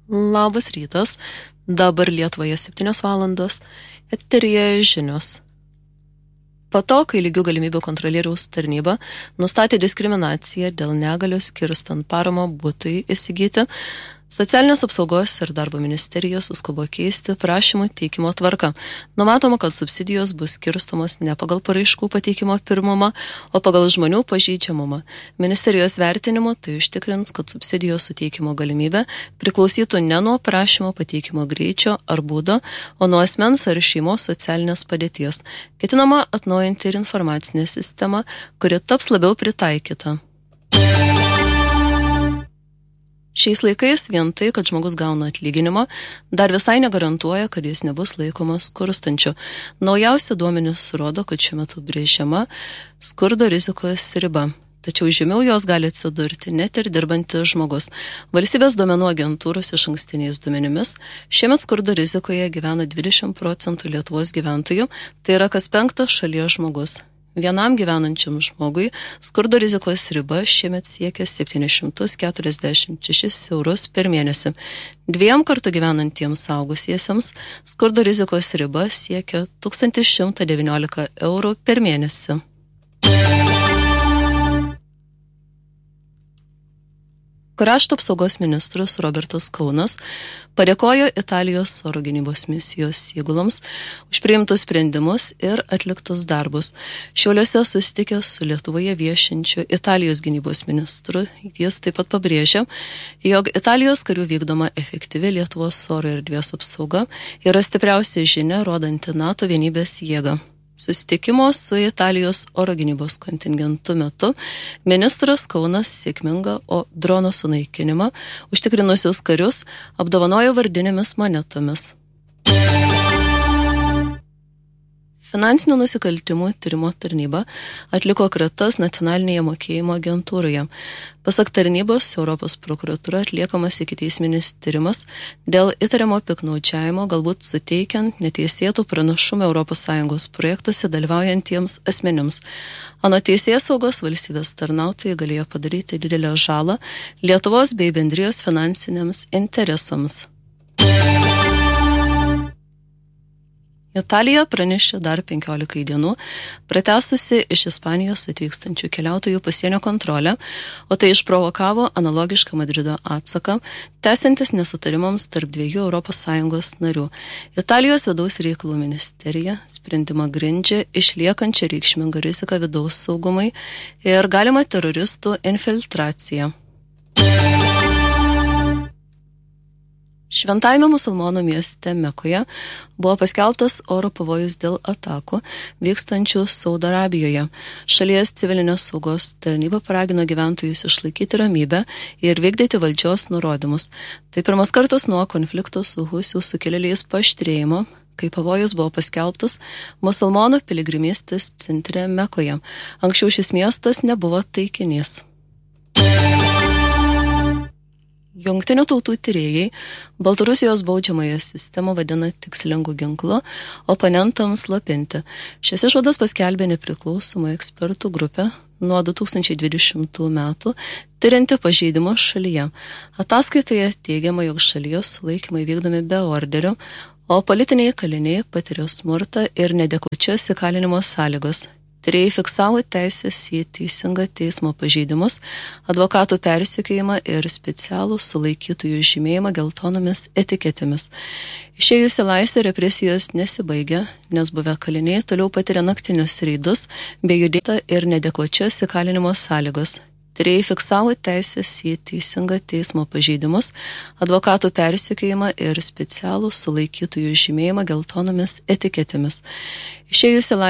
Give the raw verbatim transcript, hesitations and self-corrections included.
Labas rytas, dabar Lietuvoje septynios valandos, eteryje žinios. Po to, kai lygių galimybių kontrolieriaus tarnyba nustatė diskriminaciją dėl negalios skirstant paramą butui įsigyti, Socialinės apsaugos ir darbo ministerija suskubo keisti prašymų teikimo tvarką. Numatoma, kad subsidijos bus skirstomos ne pagal paraiškų pateikimo pirmumą, o pagal žmonių pažeidžiamumą. Ministerijos vertinimu tai užtikrins, kad subsidijos suteikimo galimybė priklausytų ne nuo prašymo pateikimo greičio ar būdo, o nuo asmens ar šeimos socialinės padėties. Ketinama atnaujinti ir informacinę sistemą, kuri taps labiau pritaikyta. Šiais laikais vien tai, kad žmogus gauna atlyginimą, dar visai negarantuoja, kad jis nebus laikomas skurstančiu. Naujausi duomenys rodo, kad šiuo metu brėžiama skurdo rizikos riba. Tačiau žemiau jos gali atsidurti net ir dirbantis žmogus. Valstybės duomenų agentūros išankstiniais duomenimis šiemet skurdo rizikoje gyvena dvidešimt procentų Lietuvos gyventojų, tai yra kas penktas šalies žmogus. Vienam gyvenančiam žmogui skurdo rizikos riba šiemet siekia septynis šimtus keturiasdešimt šešis eurus per mėnesį. Dviem kartu gyvenantiems suaugusiesiems skurdo rizikos riba siekia tūkstantis šimtas devyniolika eurų per mėnesį. Krašto apsaugos ministras Robertas Kaunas padėkojo Italijos oro gynybos misijos įguloms už priimtus sprendimus ir atliktus darbus. Šiauliuose susitikęs su Lietuvoje viešinčiu Italijos gynybos ministru, jis taip pat pabrėžė, jog Italijos karių vykdoma efektyvi Lietuvos oro erdvės apsauga yra stipriausia žinia rodanti NATO vienybės jėgą. Susitikimo su Italijos oro gynybos kontingentu metu ministras Kaunas sėkmingą o drono sunaikinimą užtikrinusius karius apdovanojo vardinėmis monetomis. Finansinių nusikaltimų tyrimo tarnyba atliko kratas nacionalinėje mokėjimo agentūroje. Pasak tarnybos, Europos prokuratūra atliekamas ikiteisminis tyrimas dėl įtariamo piktnaudžiavimo, galbūt suteikiant neteisėtų pranašumų Europos Sąjungos projektuose dalyvaujantiems asmenims. Anot teisėsaugos valstybės tarnautojai galėjo padaryti didelę žalą Lietuvos bei bendrijos finansiniams interesams. Italija pranešė dar penkiolikai dienų pratęsusi iš Ispanijos atvykstančių keliautojų pasienio kontrolę, o tai išprovokavo analogišką Madrido atsaką, tęsiantis nesutarimams tarp dviejų Europos Sąjungos narių. Italijos vidaus reikalų ministerija sprendimą grindžia išliekančią reikšmingą riziką vidaus saugumui ir galimą teroristų infiltraciją. Šventajame musulmonų mieste Mekoje buvo paskelbtas oro pavojus dėl atakų vykstančių Saudo Arabijoje. Šalies civilinės saugos tarnyba paragino gyventojus išlaikyti ramybę ir vykdyti valdžios nurodymus. Tai pirmas kartas nuo konflikto su husių sukilėliais paaštrėjimo, kai pavojus buvo paskelbtas musulmonų piligrimystės centre Mekoje. Anksčiau šis miestas nebuvo taikinys. Jungtinių tautų tyrėjai Baltarusijos baudžiamąją sistemą vadina tikslingu ginklu oponentams slopinti. Šias išvadas paskelbė nepriklausomų ekspertų grupė nuo du tūkstančiai dvidešimtų metų tyrinti pažeidimus šalyje. Ataskaitoje teigiama, jog šalyje sulaikymai vykdomi be orderio, o politiniai kaliniai patiria smurtą ir nedekučias įkalinimo sąlygos. Tyrėjai fiksavo teisės į teisingą teismo pažeidimus, advokatų persekiojimą ir specialų sulaikytųjų žymėjimą geltonomis etiketėmis. Išėjus į laisvę represijos nesibaigia, nes buvę kaliniai toliau patiria naktinius reidus bei judėta ir nedekučias įkalinimo sąlygos. Tyrėjai fiksavo teisės į teisingą teismo pažeidimus, advokatų persekiojimą ir specialų sulaikytųjų žymėjimą geltonomis etiketėmis. Išėjus į laisvę